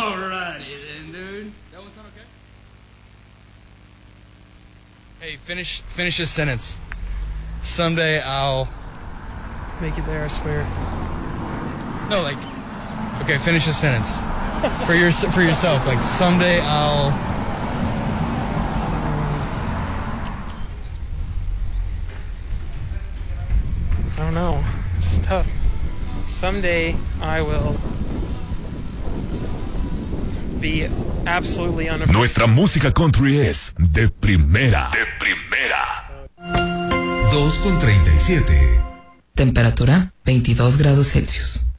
Alrighty then, dude. That one sound okay? Hey, finish this sentence. Someday I'll make it there, I swear. No, like, okay, finish this sentence. For yourself, like, someday I'll... I don't know. It's tough. Someday I will be absolutely unafraid. Nuestra música country es de primera. De primera. 2:37. Temperatura 22 grados Celsius.